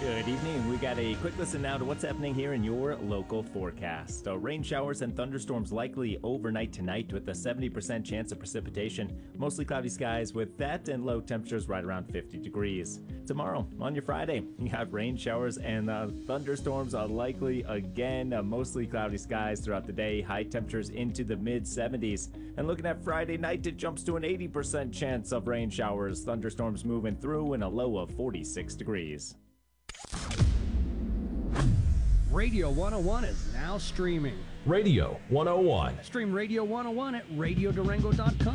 Good evening. We got a quick listen now to what's happening here in your local forecast. Rain showers and thunderstorms likely overnight tonight with a 70% chance of precipitation. Mostly cloudy skies with that and low temperatures right around 50 degrees. Tomorrow, on your Friday, you have rain showers and thunderstorms are likely again. Mostly cloudy skies throughout the day. High temperatures into the mid-70s. And looking at Friday night, it jumps to an 80% chance of rain showers. Thunderstorms moving through and a low of 46 degrees. Radio 101 is now streaming. Radio 101. Stream Radio 101 at radiodurango.com.